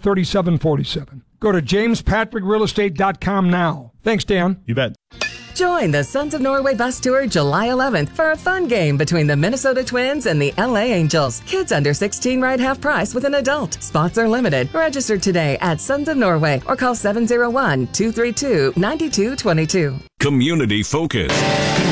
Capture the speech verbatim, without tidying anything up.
thirty-seven forty-seven. Go to james patrick real estate dot com now. Thanks, Dan. You bet. Join the Sons of Norway bus tour July eleventh for a fun game between the Minnesota Twins and the L A Angels. Kids under sixteen ride half price with an adult. Spots are limited. Register today at Sons of Norway or call seven oh one, two three two, nine two two two. Community Focus.